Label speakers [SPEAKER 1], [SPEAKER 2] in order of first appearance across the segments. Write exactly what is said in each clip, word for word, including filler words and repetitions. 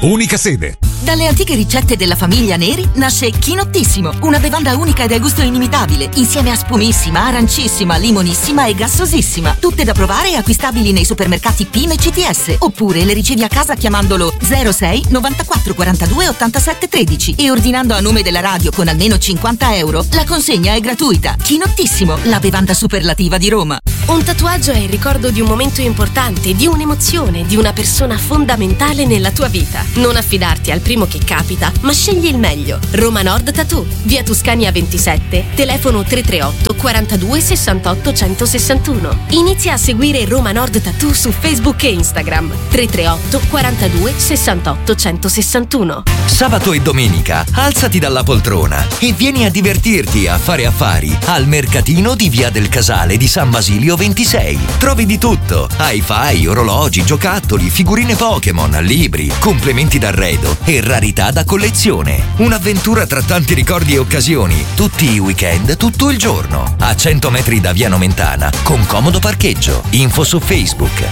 [SPEAKER 1] unica sede.
[SPEAKER 2] Dalle antiche ricette della famiglia Neri nasce Chinottissimo, una bevanda unica e dal gusto inimitabile, insieme a spumissima, arancissima, limonissima e gassosissima. Tutte da provare e acquistabili nei supermercati P I M e C T S, oppure le ricevi a casa chiamandolo zero sei novantaquattro quarantadue ottantasette tredici e ordinando a nome della radio con almeno cinquanta euro. La consegna è gratuita. Chinottissimo, la bevanda superlativa di Roma.
[SPEAKER 3] Un tatuaggio è il ricordo di un momento importante, di un'emozione, di una persona fondamentale nella tua vita. Non affidarti al primo che capita, ma scegli il meglio. Roma Nord Tattoo, via Tuscania ventisette, telefono tre tre otto quarantadue sessantotto centosessantuno. Inizia a seguire Roma Nord Tattoo su Facebook e Instagram. tre tre otto quarantadue sessantotto centosessantuno.
[SPEAKER 4] Sabato e domenica alzati dalla poltrona e vieni a divertirti a fare affari al mercatino di via del Casale di San Basilio ventisei. Trovi di tutto: hi-fi, orologi, giocattoli, figurine Pokémon, libri, complementi d'arredo e rarità da collezione. Un'avventura tra tanti ricordi e occasioni, tutti i weekend, tutto il giorno. A cento metri da via Nomentana, con comodo parcheggio. Info su Facebook.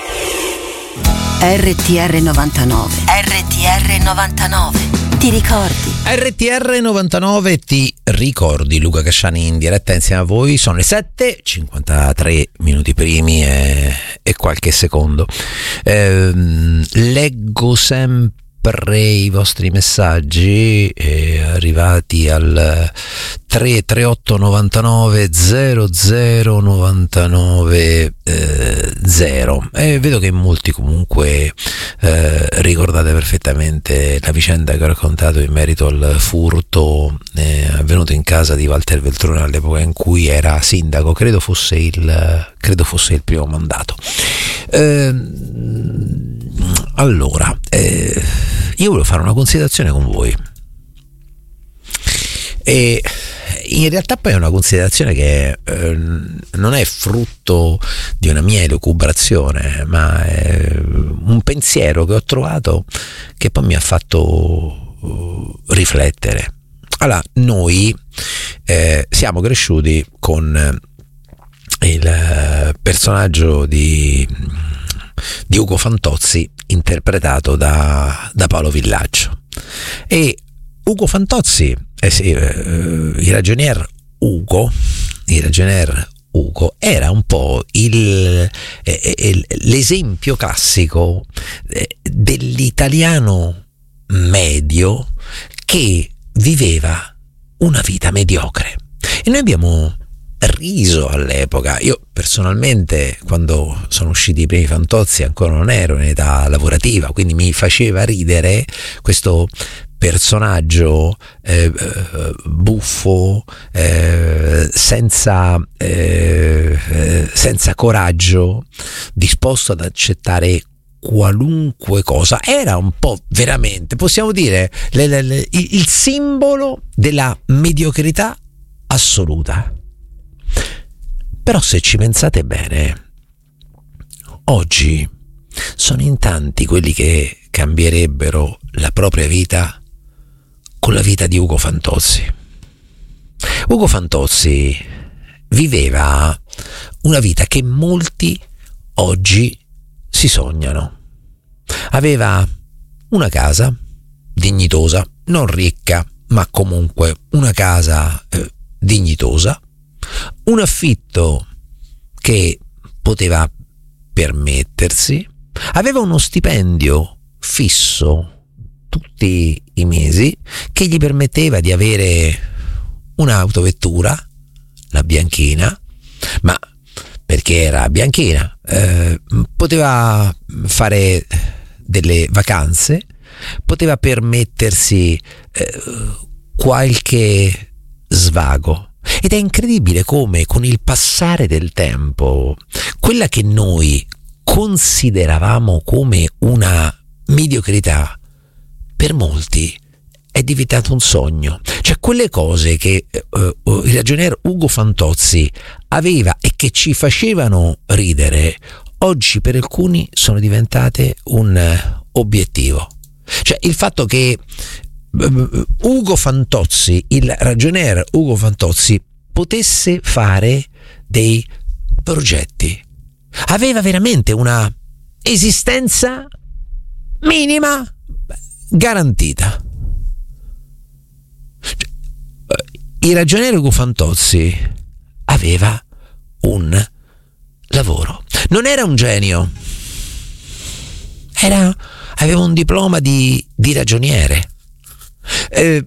[SPEAKER 5] R T R novantanove. R T R novantanove. Ti ricordi?
[SPEAKER 6] R T R novantanove ti ricordi. Luca Casciani in diretta insieme a voi. Sono le sette e cinquantatré minuti primi e, e qualche secondo. Eh, leggo sempre i vostri messaggi eh, arrivati al tre tre otto novantanove zero zero novantanove eh, zero e vedo che molti comunque eh, ricordate perfettamente la vicenda che ho raccontato in merito al furto eh, avvenuto in casa di Walter Veltroni all'epoca in cui era sindaco. Credo fosse il credo fosse il primo mandato. Eh, allora eh, io volevo fare una considerazione con voi e in realtà poi è una considerazione che eh, non è frutto di una mia elucubrazione, ma è un pensiero che ho trovato che poi mi ha fatto uh, riflettere. Allora, noi eh, siamo cresciuti con il personaggio di, di Ugo Fantozzi interpretato da, da Paolo Villaggio, e Ugo Fantozzi eh sì, eh, il ragionier Ugo il ragionier Ugo era un po' il, eh, l'esempio classico eh, dell'italiano medio che viveva una vita mediocre, e noi abbiamo riso all'epoca. Io personalmente, quando sono usciti i primi Fantozzi, ancora non ero in età lavorativa, quindi mi faceva ridere questo personaggio eh, buffo, eh, senza eh, senza coraggio, disposto ad accettare qualunque cosa. Era un po' veramente, possiamo dire, le, le, le, il simbolo della mediocrità assoluta. Però se ci pensate bene, oggi sono in tanti quelli che cambierebbero la propria vita con la vita di Ugo Fantozzi. Ugo Fantozzi viveva una vita che molti oggi si sognano. Aveva una casa dignitosa, non ricca, ma comunque una casa eh, dignitosa, un affitto che poteva permettersi, aveva uno stipendio fisso tutti i mesi che gli permetteva di avere un'autovettura, la bianchina, ma perché era bianchina, eh, poteva fare delle vacanze, poteva permettersi eh, qualche svago. Ed è incredibile come con il passare del tempo quella che noi consideravamo come una mediocrità per molti è diventato un sogno. Cioè quelle cose che uh, il ragionier Ugo Fantozzi aveva e che ci facevano ridere, oggi per alcuni sono diventate un uh, obiettivo. Cioè il fatto che Ugo Fantozzi, il ragionier Ugo Fantozzi, potesse fare dei progetti, aveva veramente una esistenza minima, garantita. Il ragioniere Ugo Fantozzi aveva un lavoro, non era un genio, era, aveva un diploma di, di ragioniere, eh,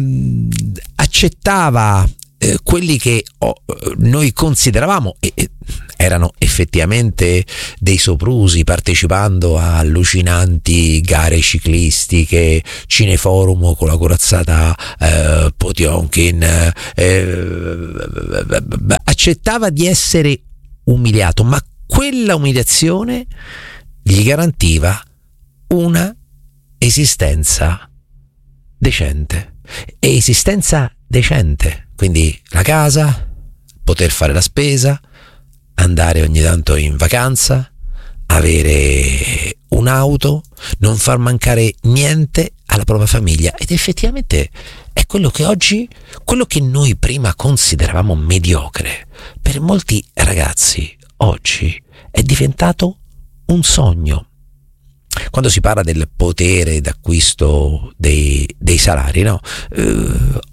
[SPEAKER 6] accettava eh, quelli che oh, noi consideravamo e eh, erano effettivamente dei soprusi, partecipando a allucinanti gare ciclistiche, cineforum con la corazzata eh, Potionkin, eh, accettava di essere umiliato, ma quella umiliazione gli garantiva una esistenza decente, e esistenza decente, quindi la casa, poter fare la spesa, andare ogni tanto in vacanza, avere un'auto, non far mancare niente alla propria famiglia. Ed effettivamente è quello che oggi, quello che noi prima consideravamo mediocre, per molti ragazzi oggi è diventato un sogno. Quando si parla del potere d'acquisto dei, dei salari, no? Eh,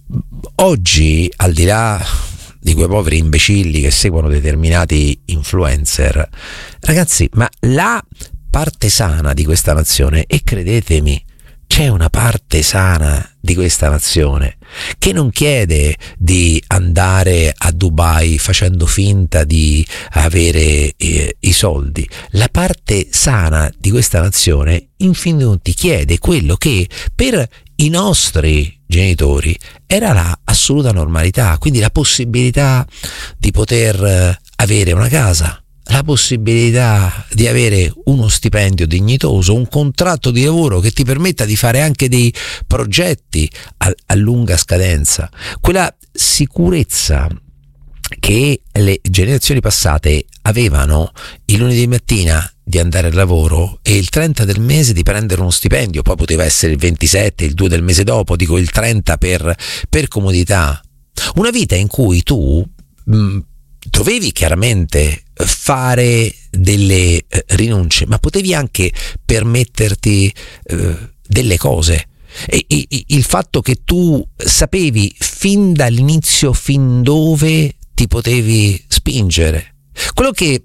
[SPEAKER 6] oggi, al di là di quei poveri imbecilli che seguono determinati influencer, ragazzi, ma la parte sana di questa nazione, e credetemi, c'è una parte sana di questa nazione che non chiede di andare a Dubai facendo finta di avere eh, i soldi. La parte sana di questa nazione, in fin dei conti, chiede quello che per i nostri genitori era la assoluta normalità, quindi la possibilità di poter avere una casa, la possibilità di avere uno stipendio dignitoso, un contratto di lavoro che ti permetta di fare anche dei progetti a, a lunga scadenza, quella sicurezza che le generazioni passate avevano il lunedì mattina di andare al lavoro e il trenta del mese di prendere uno stipendio, poi poteva essere il ventisette, il due del mese dopo, dico il trenta per, per comodità. Una vita in cui tu mh, dovevi chiaramente fare delle eh, rinunce, ma potevi anche permetterti eh, delle cose. E, e, il fatto che tu sapevi fin dall'inizio fin dove ti potevi spingere, quello che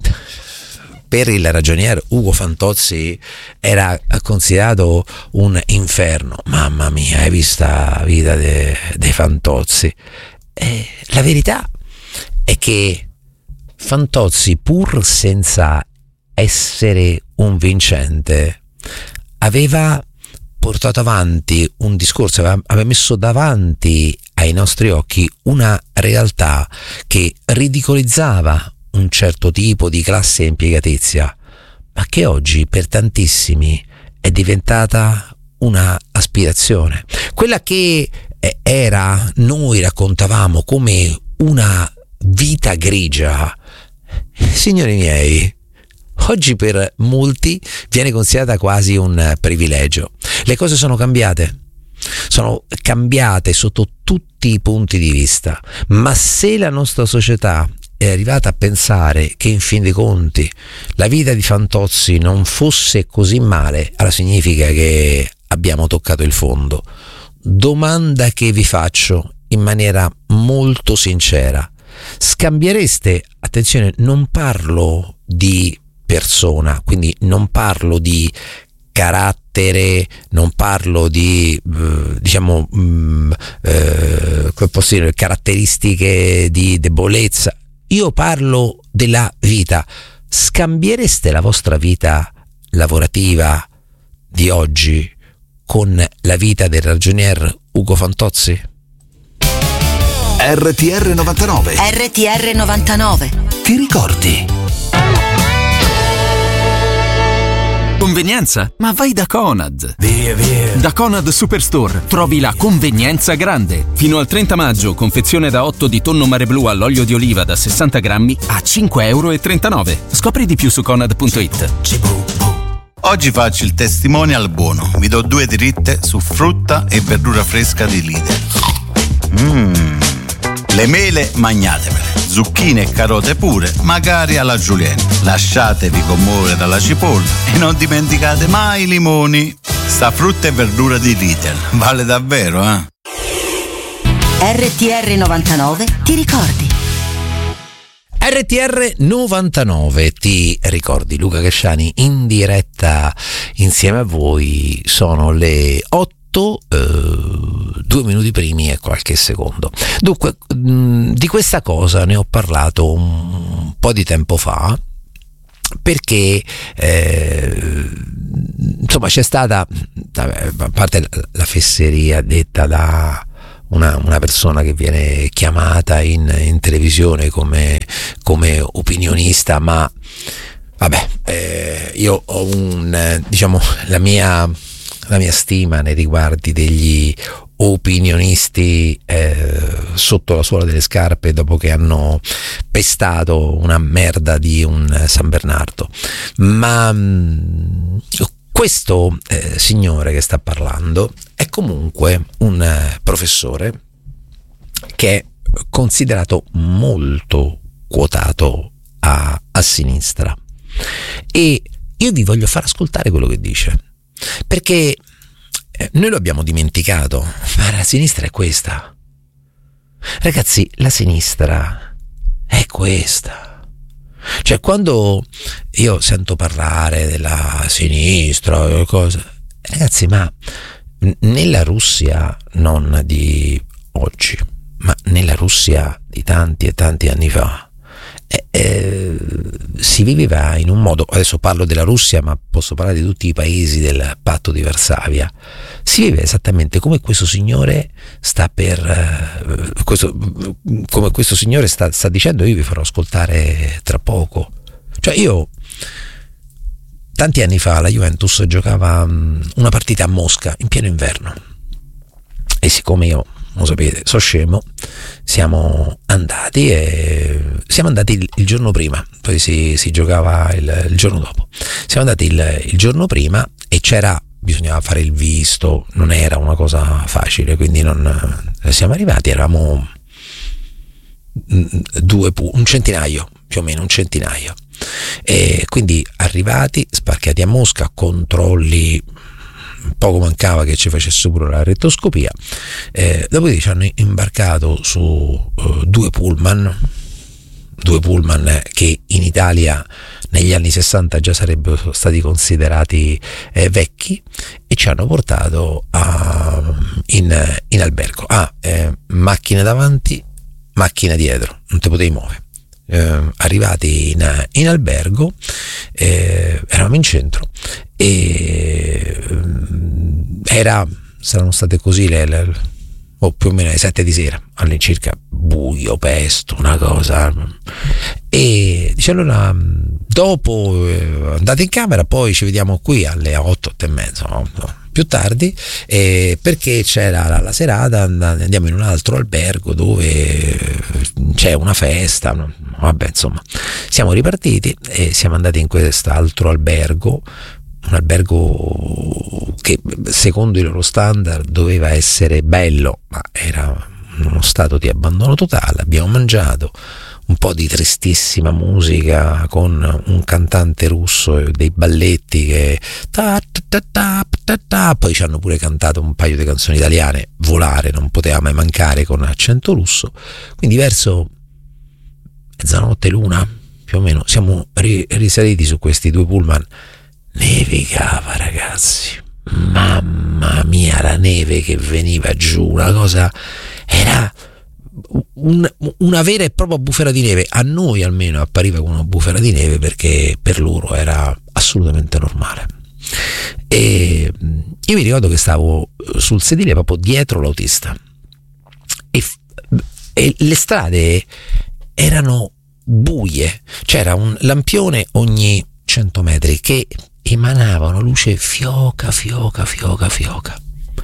[SPEAKER 6] per il ragionier Ugo Fantozzi era considerato un inferno. Mamma mia, hai visto la vita dei de Fantozzi? Eh, la verità è che Fantozzi, pur senza essere un vincente, aveva portato avanti un discorso, aveva, aveva messo davanti ai nostri occhi una realtà che ridicolizzava un certo tipo di classe impiegatizia, ma che oggi per tantissimi è diventata una aspirazione. Quella che era, noi raccontavamo come una vita grigia, signori miei, oggi per molti viene considerata quasi un privilegio. Le cose sono cambiate, sono cambiate sotto tutti i punti di vista, ma se la nostra società è arrivata a pensare che in fin dei conti la vita di Fantozzi non fosse così male, allora significa che abbiamo toccato il fondo. Domanda che vi faccio in maniera molto sincera: scambiereste, attenzione, non parlo di persona, quindi non parlo di carattere, non parlo di eh, diciamo mh, eh, come posso dire, caratteristiche di debolezza, io parlo della vita. Scambiereste la vostra vita lavorativa di oggi con la vita del ragionier Ugo Fantozzi?
[SPEAKER 1] R T R novantanove.
[SPEAKER 5] R T R novantanove.
[SPEAKER 1] Ti ricordi?
[SPEAKER 7] Convenienza? Ma vai da Conad!
[SPEAKER 1] Via, via!
[SPEAKER 7] Da Conad Superstore trovi la convenienza grande. Fino al trenta maggio, confezione da otto di tonno mare blu all'olio di oliva da sessanta grammi a cinque e trentanove euro. Scopri di più su conad punto it.
[SPEAKER 8] Oggi faccio il testimonial buono. Vi do due dritte su frutta e verdura fresca di Lidl. Mmm. Le mele magnatemele, zucchine e carote pure, magari alla julienne. Lasciatevi commuovere dalla cipolla e non dimenticate mai i limoni. sta frutta e verdura di Lidl. Vale davvero, eh?
[SPEAKER 5] R T R novantanove ti ricordi?
[SPEAKER 6] R T R novantanove ti ricordi, Luca Casciani in diretta insieme a voi. Sono le otto, eh, due minuti primi e qualche secondo. Dunque, mh, di questa cosa ne ho parlato un po' di tempo fa, perché eh, insomma c'è stata, a parte la fesseria detta da Una, una persona che viene chiamata in, in televisione come, come opinionista, ma vabbè, eh, io ho un, eh, diciamo, la mia, la mia stima nei riguardi degli opinionisti eh, sotto la suola delle scarpe dopo che hanno pestato una merda di un San Bernardo, ma mh, questo eh, signore che sta parlando è comunque un eh, professore che è considerato molto quotato a, a sinistra, e io vi voglio far ascoltare quello che dice, perché eh, noi lo abbiamo dimenticato, ma la sinistra è questa. Ragazzi, la sinistra è questa. Cioè, quando io sento parlare della sinistra, cose, ragazzi, ma nella Russia non di oggi, ma nella Russia di tanti e tanti anni fa, eh, eh, si viveva in un modo, adesso parlo della Russia, ma posso parlare di tutti i paesi del patto di Varsavia, si vive esattamente come questo signore sta per eh, questo, come questo signore sta, sta dicendo. Io vi farò ascoltare tra poco. Cioè, io tanti anni fa la Juventus giocava una partita a Mosca in pieno inverno, e siccome io, lo sapete, so scemo, siamo andati e siamo andati il, il giorno prima, poi si, si giocava il, il giorno dopo. Siamo andati il, il giorno prima e c'era, bisognava fare il visto, non era una cosa facile, quindi non siamo arrivati, eravamo due un centinaio, più o meno un centinaio, e quindi arrivati, sbarcati a Mosca, controlli, poco mancava che ci facesse pure la rettoscopia, eh, dopodiché ci hanno imbarcato su uh, due pullman due pullman che in Italia negli anni sessanta già sarebbero stati considerati eh, vecchi, e ci hanno portato a, in, in albergo. Ah, eh, macchine davanti, macchina dietro, non te potevi muovere. Eh, arrivati in, in albergo, eh, eravamo in centro e era, saranno state così le, le o più o meno alle sette di sera all'incirca, buio, pesto, una cosa, e dice allora dopo eh, andate in camera, poi ci vediamo qui alle otto, otto e mezza, no? Più tardi, eh, perché c'è la, la, la serata, andiamo in un altro albergo dove c'è una festa, no? Vabbè, insomma, siamo ripartiti e siamo andati in quest'altro albergo, un albergo che secondo i loro standard doveva essere bello, ma era in uno stato di abbandono totale. Abbiamo mangiato un po' di tristissima musica con un cantante russo e dei balletti che ta, ta, ta, ta, ta. Poi ci hanno pure cantato un paio di canzoni italiane, Volare non poteva mai mancare con accento russo. Quindi verso mezzanotte, l'una più o meno, siamo ri- risaliti su questi due pullman. Nevicava, ragazzi, mamma mia, la neve che veniva giù, una cosa, era un, una vera e propria bufera di neve. A noi almeno appariva come una bufera di neve, perché per loro era assolutamente normale. E io mi ricordo che stavo sul sedile proprio dietro l'autista e, e le strade erano buie, c'era un lampione ogni cento metri che emanava una luce fioca, fioca, fioca, fioca.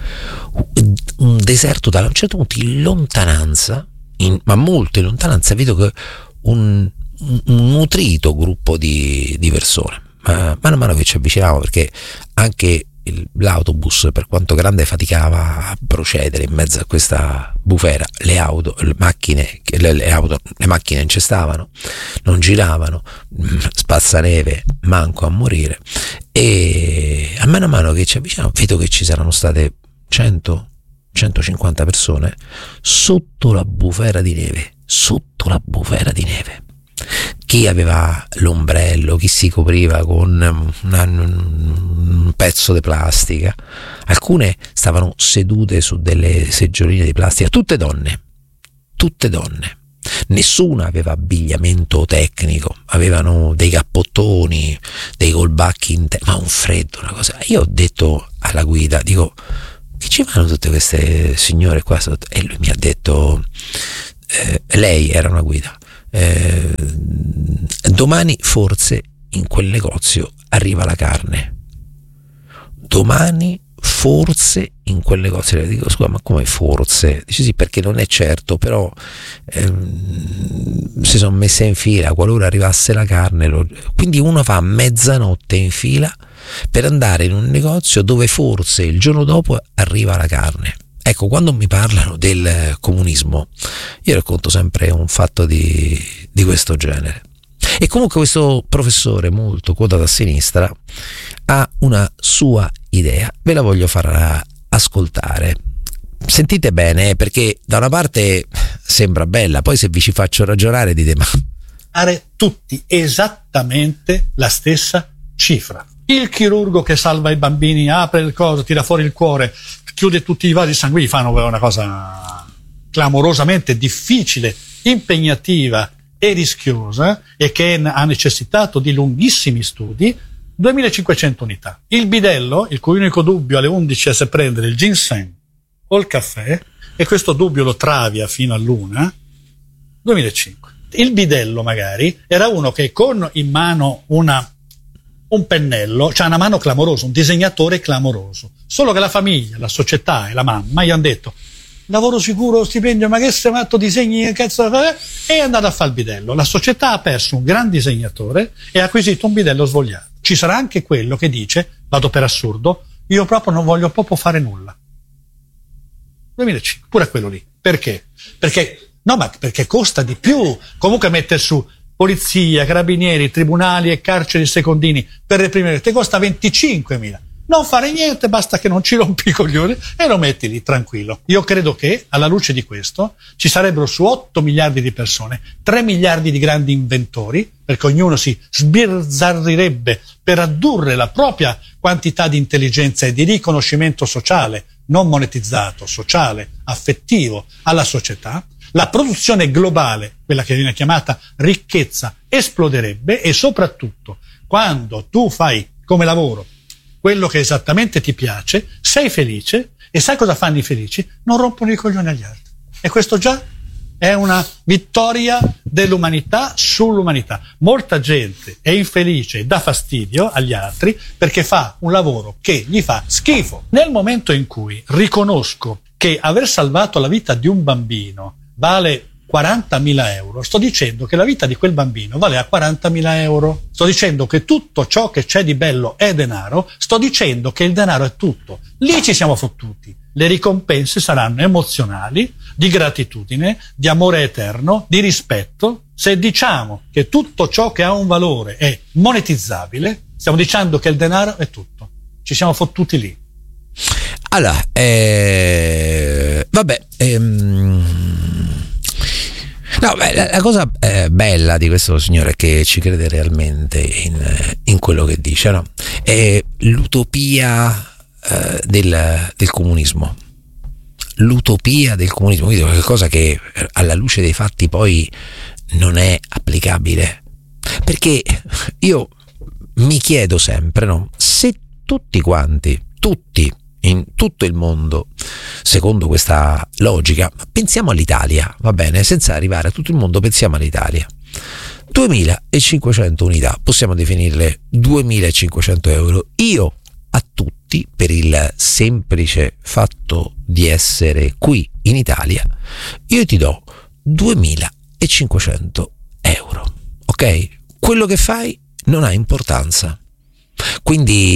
[SPEAKER 6] Un deserto totale. A un certo punto, in lontananza, in, ma molto in lontananza, vedo che un, un nutrito gruppo di, di persone, ma mano a mano che ci avvicinavamo, perché anche il, l'autobus, per quanto grande, faticava a procedere in mezzo a questa bufera. Le auto, le macchine, le, le auto, le macchine incestavano, non giravano, spazzaneve manco a morire. E a mano a mano che ci avviciniamo vedo che ci saranno state cento centocinquanta persone sotto la bufera di neve, sotto la bufera di neve. Chi aveva l'ombrello, chi si copriva con una, un pezzo di plastica, alcune stavano sedute su delle seggioline di plastica, tutte donne, tutte donne. Nessuna aveva abbigliamento tecnico, avevano dei cappottoni, dei colbacchi in te- ma un freddo, una cosa. Io ho detto alla guida, dico, che ci fanno tutte queste signore qua sotto? E lui mi ha detto, eh, lei era una guida, eh, domani forse in quel negozio arriva la carne, domani forse in quel negozio. Le dico, scusa, ma come forse? Dice sì, perché non è certo, però ehm, si sono messe in fila qualora arrivasse la carne, lo... quindi uno fa mezzanotte in fila per andare in un negozio dove forse il giorno dopo arriva la carne. Ecco, quando mi parlano del comunismo, io racconto sempre un fatto di, di questo genere. E comunque questo professore molto quotato a sinistra ha una sua idea, ve la voglio far ascoltare. Sentite bene, perché da una parte sembra bella, poi se vi ci faccio ragionare dite ma...
[SPEAKER 9] Dare tutti esattamente la stessa cifra. Il chirurgo che salva i bambini, apre il coso, tira fuori il cuore, chiude tutti i vasi sanguigni, fanno una cosa clamorosamente difficile, impegnativa e rischiosa, e che ha necessitato di lunghissimi studi, duemilacinquecento unità. Il bidello, il cui unico dubbio alle undici è se prendere il ginseng o il caffè, e questo dubbio lo travia fino all'una, duemilacinque. Il bidello magari era uno che con in mano una un pennello, c'ha una mano clamorosa, un disegnatore clamoroso, solo che la famiglia, la società e la mamma gli hanno detto lavoro sicuro, stipendio, ma che sei matto, disegni, cazzo, e è andato a fare il bidello. La società ha perso un gran disegnatore e ha acquisito un bidello svogliato. Ci sarà anche quello che dice, vado per assurdo, io proprio non voglio proprio fare nulla. duemilacinque, pure quello lì. Perché? Perché no, ma perché costa di più. Comunque mettere su polizia, carabinieri, tribunali e carceri secondini per reprimere te costa venticinquemila. Non fare niente, basta che non ci rompi i coglioni e lo metti lì tranquillo. Io credo che alla luce di questo ci sarebbero su otto miliardi di persone tre miliardi di grandi inventori, perché ognuno si sbizzarrirebbe per addurre la propria quantità di intelligenza e di riconoscimento sociale, non monetizzato, sociale, affettivo alla società. La produzione globale, quella che viene chiamata ricchezza, esploderebbe, e soprattutto quando tu fai come lavoro quello che esattamente ti piace, sei felice, e sai cosa fanno i felici? Non rompono i coglioni agli altri. E questo già è una vittoria dell'umanità sull'umanità. Molta gente è infelice e dà fastidio agli altri perché fa un lavoro che gli fa schifo. Nel momento in cui riconosco che aver salvato la vita di un bambino vale quarantamila euro, sto dicendo che la vita di quel bambino vale a quarantamila euro. Sto dicendo che tutto ciò che c'è di bello è denaro. Sto dicendo che il denaro è tutto. Lì ci siamo fottuti. Le ricompense saranno emozionali, di gratitudine, di amore eterno, di rispetto. Se diciamo che tutto ciò che ha un valore è monetizzabile, stiamo dicendo che il denaro è tutto. Ci siamo fottuti lì.
[SPEAKER 6] Allora, eh, vabbè, ehm, no, beh, la, la cosa eh, bella di questo signore è che ci crede realmente in, in quello che dice, no? È l'utopia eh, del, del comunismo. L'utopia del comunismo, quindi qualcosa che alla luce dei fatti poi non è applicabile. Perché io mi chiedo sempre, no? Se tutti quanti, tutti, in tutto il mondo, secondo questa logica, pensiamo all'Italia, va bene, senza arrivare a tutto il mondo, pensiamo all'Italia. duemilacinquecento unità, possiamo definirle duemilacinquecento euro. Io a tutti, per il semplice fatto di essere qui in Italia, io ti do duemilacinquecento euro, ok? Quello che fai non ha importanza. Quindi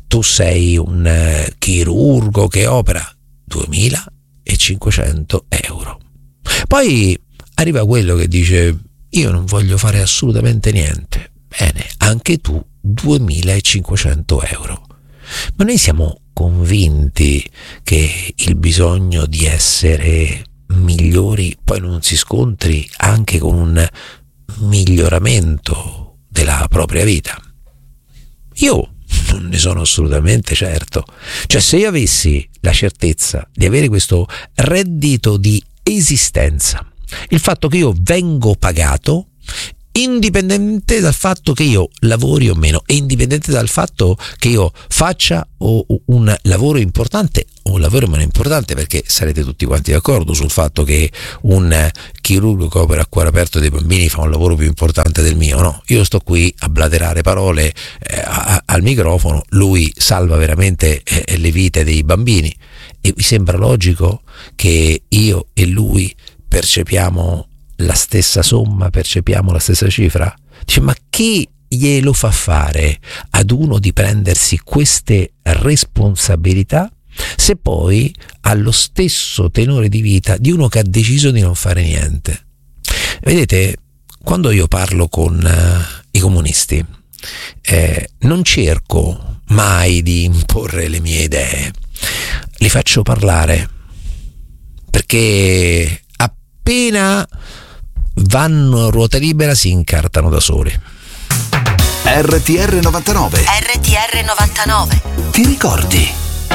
[SPEAKER 6] tu sei un eh, chirurgo che opera duemilacinquecento euro. Poi arriva quello che dice io non voglio fare assolutamente niente. Bene, anche tu duemilacinquecento euro. Ma noi siamo convinti che il bisogno di essere migliori poi non si scontri anche con un miglioramento della propria vita? Io non ne sono assolutamente certo. Cioè, se io avessi la certezza di avere questo reddito di esistenza, il fatto che io vengo pagato indipendente dal fatto che io lavori o meno, e indipendente dal fatto che io faccia o un lavoro importante o un lavoro meno importante, perché sarete tutti quanti d'accordo sul fatto che un chirurgo che opera a cuore aperto dei bambini fa un lavoro più importante del mio. No, io sto qui a blaterare parole eh, a, al microfono, lui salva veramente eh, le vite dei bambini. E vi sembra logico che io e lui percepiamo la stessa somma, percepiamo la stessa cifra? Dice, ma chi glielo fa fare ad uno di prendersi queste responsabilità se poi ha lo stesso tenore di vita di uno che ha deciso di non fare niente? Vedete, quando io parlo con uh, i comunisti eh, non cerco mai di imporre le mie idee, li faccio parlare, perché appena vanno a ruota libera si incartano da soli.
[SPEAKER 1] R T R novantanove.
[SPEAKER 5] R T R novantanove.
[SPEAKER 1] Ti ricordi?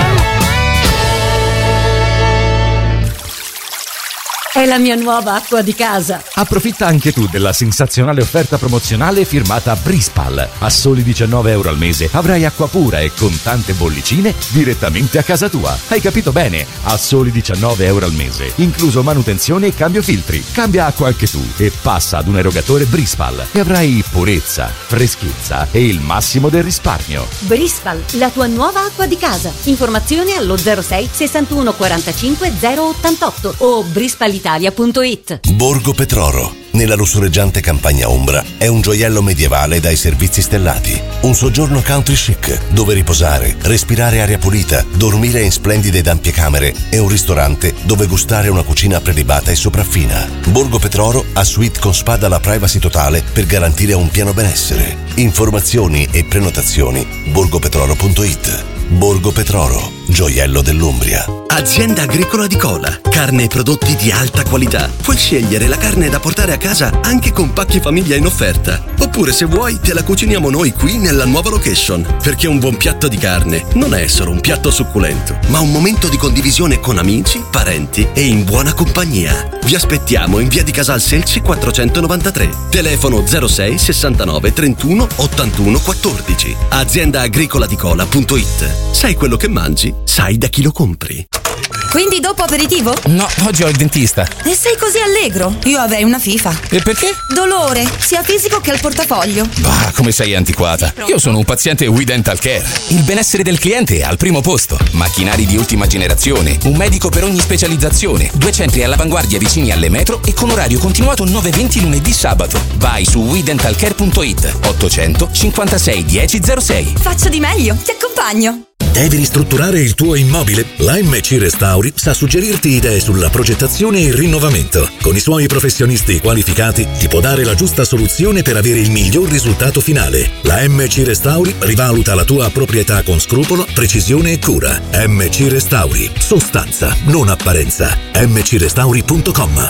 [SPEAKER 10] È la mia nuova acqua di casa.
[SPEAKER 11] Approfitta anche tu della sensazionale offerta promozionale firmata Brispal. A soli diciannove euro al mese avrai acqua pura e con tante bollicine direttamente a casa tua. Hai capito bene? A soli diciannove euro al mese, incluso manutenzione e cambio filtri. Cambia acqua anche tu e passa ad un erogatore Brispal e avrai purezza, freschezza e il massimo del risparmio.
[SPEAKER 10] Brispal, la tua nuova acqua di casa. Informazioni allo zero sei sessantuno quarantacinque zero ottantotto o brispal italia punto it.
[SPEAKER 12] Borgo Petroro, nella lussureggiante campagna ombra, è un gioiello medievale dai servizi stellati. Un soggiorno country chic, dove riposare, respirare aria pulita, dormire in splendide ed ampie camere e un ristorante dove gustare una cucina prelibata e sopraffina. Borgo Petroro ha suite con spa dalla privacy totale per garantire un pieno benessere. Informazioni e prenotazioni borgopetroro punto it. Borgo Petroro, gioiello dell'Umbria.
[SPEAKER 13] Azienda agricola di Cola, carne e prodotti di alta qualità. Puoi scegliere la carne da portare a casa anche con pacchi famiglia in offerta. Oppure, se vuoi, te la cuciniamo noi qui nella nuova location. Perché un buon piatto di carne non è solo un piatto succulento, ma un momento di condivisione con amici, parenti e in buona compagnia. Vi aspettiamo in via di Casal Selci quattrocentonovantatré. Telefono zero sei sessantanove trentuno ottantuno quattordici. azienda agricola di cola punto it. Sai quello che mangi? Sai da chi lo compri.
[SPEAKER 14] Quindi dopo aperitivo?
[SPEAKER 15] No, oggi ho il dentista.
[SPEAKER 14] E sei così allegro? Io avrei una FIFA.
[SPEAKER 15] E perché?
[SPEAKER 14] Dolore, sia fisico che al portafoglio.
[SPEAKER 15] Bah, come sei antiquata. Io sono un paziente We Dental Care. Il benessere del cliente è al primo posto. Macchinari di ultima generazione, un medico per ogni specializzazione, due centri all'avanguardia vicini alle metro e con orario continuato nove venti lunedì sabato. Vai su we dental care punto it. ottocento cinquantasei dieci zero sei.
[SPEAKER 14] Faccio di meglio, ti accompagno.
[SPEAKER 16] Devi ristrutturare il tuo immobile? La M C Restauri sa suggerirti idee sulla progettazione e il rinnovamento. Con i suoi professionisti qualificati ti può dare la giusta soluzione per avere il miglior risultato finale. La M C Restauri rivaluta la tua proprietà con scrupolo, precisione e cura. M C Restauri, sostanza, non apparenza. m c restauri punto com.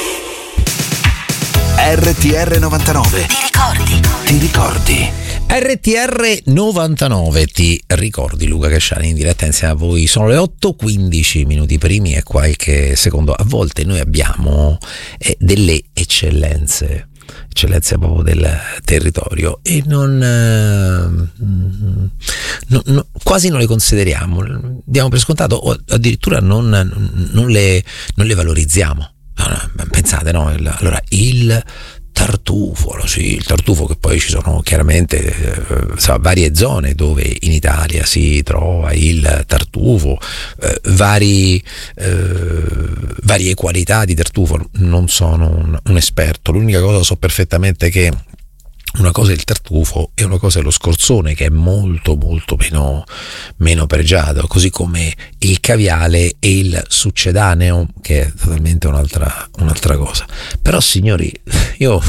[SPEAKER 1] R T R novantanove.
[SPEAKER 5] Ti ricordi?
[SPEAKER 1] Ti ricordi?
[SPEAKER 6] R T R novantanove, ti ricordi? Luca Casciani in diretta insieme a voi. Sono le otto quindici minuti primi e qualche secondo. A volte noi abbiamo eh, delle eccellenze, eccellenze proprio del territorio e non, eh, no, no, quasi non le consideriamo, diamo per scontato o addirittura non, non, le, non le valorizziamo. Pensate, no? Allora, il tartufo, sì, il tartufo, che poi ci sono chiaramente eh, so, varie zone dove in Italia si trova il tartufo, eh, vari, eh, varie qualità di tartufo. Non sono un, un esperto, l'unica cosa so perfettamente che una cosa è il tartufo e una cosa è lo scorzone, che è molto molto meno, meno pregiato, così come il caviale e il succedaneo, che è totalmente un'altra, un'altra cosa. Però signori, io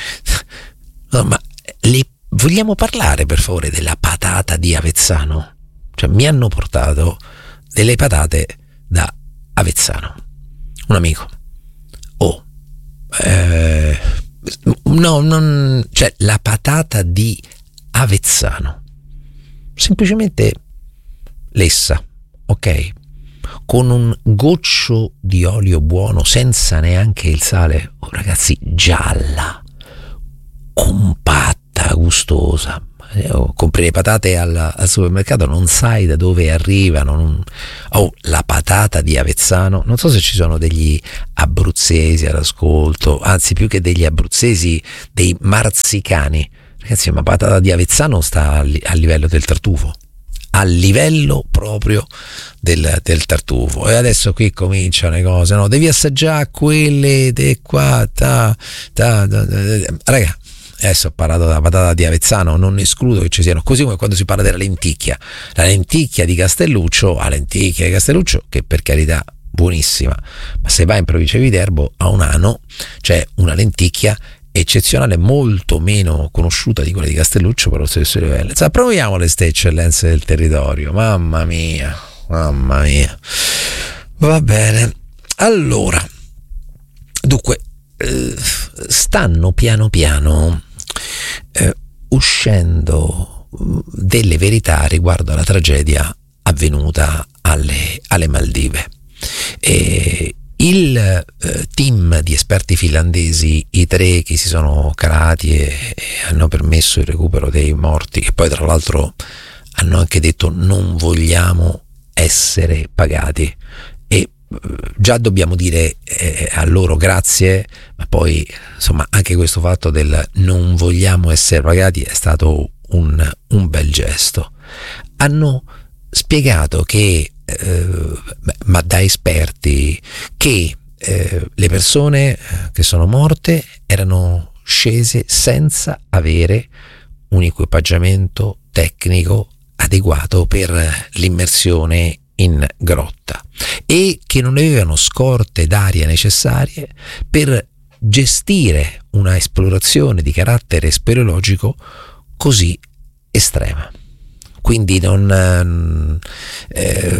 [SPEAKER 6] no, ma le, vogliamo parlare per favore della patata di Avezzano? Cioè, mi hanno portato delle patate da Avezzano, un amico. Oh, eh, no, non, cioè la patata di Avezzano, semplicemente lessa, ok, con un goccio di olio buono, senza neanche il sale. Oh, ragazzi, gialla, compatta, gustosa. Oh, compri le patate al, al supermercato, non sai da dove arrivano. Non... Oh, la patata di Avezzano, non so se ci sono degli abruzzesi all'ascolto, anzi più che degli abruzzesi, dei marzicani. Ragazzi, ma patata di Avezzano sta a, li, a livello del tartufo, a livello proprio del, del tartufo. E adesso qui cominciano le cose, no? Devi assaggiare quelle de qua, ta, ta, ta, ta, ta. Raga, adesso ho parlato della patata di Avezzano, non escludo che ci siano, così come quando si parla della lenticchia, la lenticchia di Castelluccio, la lenticchia di Castelluccio, che per carità buonissima, ma se vai in provincia di Viterbo, a Unano c'è una lenticchia eccezionale, molto meno conosciuta di quella di Castelluccio, per lo stesso livello. Cioè, proviamo le ste eccellenze del territorio, mamma mia, mamma mia. Va bene, allora, dunque, eh, stanno piano piano eh, uscendo delle verità riguardo alla tragedia avvenuta alle, alle Maldive. E il eh, team di esperti finlandesi, i tre che si sono calati e, e hanno permesso il recupero dei morti, che poi tra l'altro hanno anche detto non vogliamo essere pagati, e già dobbiamo dire eh, a loro grazie, ma poi insomma anche questo fatto del non vogliamo essere pagati è stato un, un bel gesto. Hanno spiegato che eh, ma da esperti, che eh, le persone che sono morte erano scese senza avere un equipaggiamento tecnico adeguato per l'immersione in grotta e che non avevano scorte d'aria necessarie per gestire una esplorazione di carattere speleologico così estrema. Quindi non eh,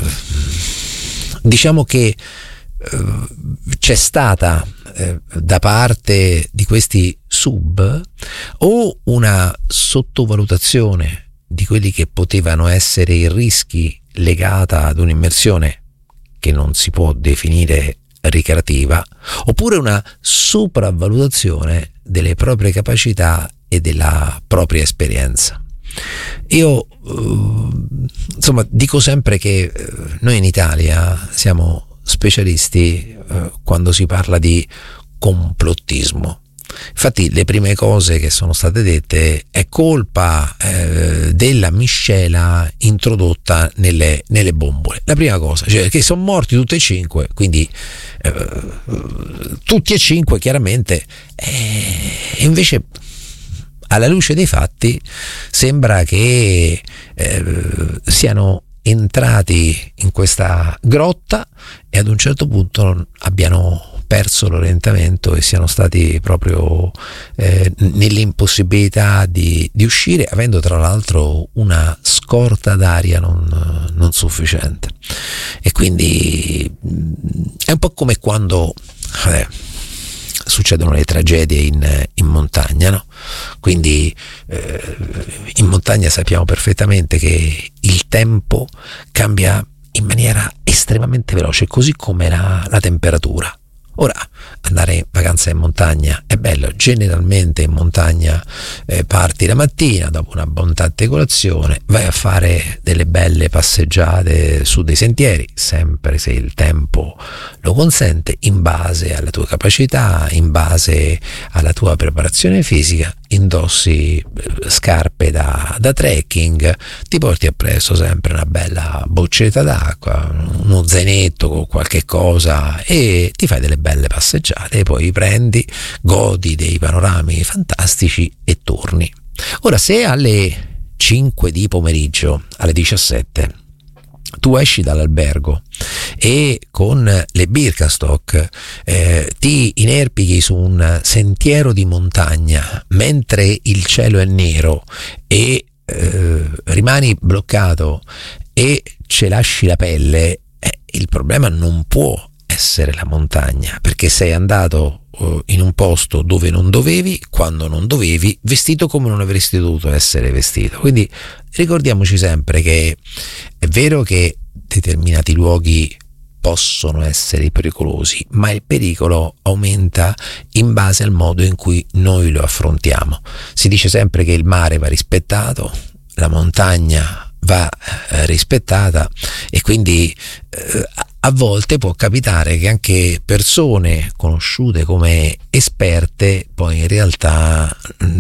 [SPEAKER 6] diciamo che eh, c'è stata eh, da parte di questi sub o una sottovalutazione di quelli che potevano essere i rischi legata ad un'immersione che non si può definire ricreativa, oppure una sopravvalutazione delle proprie capacità e della propria esperienza. Io insomma dico sempre che noi in Italia siamo specialisti quando si parla di complottismo. Infatti le prime cose che sono state dette è colpa eh, della miscela introdotta nelle, nelle bombole. La prima cosa, cioè che sono morti tutti e cinque, quindi eh, tutti e cinque chiaramente, eh, e invece alla luce dei fatti sembra che eh, siano entrati in questa grotta e ad un certo punto abbiano perso l'orientamento e siano stati proprio eh, nell'impossibilità di, di uscire, avendo tra l'altro una scorta d'aria non, non sufficiente. E quindi è un po' come quando eh, succedono le tragedie in, in montagna, no? Quindi eh, in montagna sappiamo perfettamente che il tempo cambia in maniera estremamente veloce, così come la, la temperatura. Ora, andare in vacanza in montagna è bello, generalmente in montagna eh, parti la mattina, dopo una abbondante colazione, vai a fare delle belle passeggiate su dei sentieri, sempre se il tempo lo consente, in base alle tue capacità, in base alla tua preparazione fisica, indossi scarpe da, da trekking, ti porti appresso sempre una bella boccetta d'acqua, un uno zainetto con qualche cosa e ti fai delle belle passeggiate, poi prendi, godi dei panorami fantastici e torni. Ora, se alle cinque di pomeriggio, alle diciassette, tu esci dall'albergo e con le Birkenstock eh, ti inerpichi su un sentiero di montagna mentre il cielo è nero e eh, rimani bloccato e ce lasci la pelle, eh, il problema non può essere la montagna, perché sei andato uh, in un posto dove non dovevi, quando non dovevi, vestito come non avresti dovuto essere vestito. Quindi ricordiamoci sempre che è vero che determinati luoghi possono essere pericolosi, ma il pericolo aumenta in base al modo in cui noi lo affrontiamo. Si dice sempre che il mare va rispettato, la montagna va eh, rispettata, e quindi eh, a volte può capitare che anche persone conosciute come esperte poi in realtà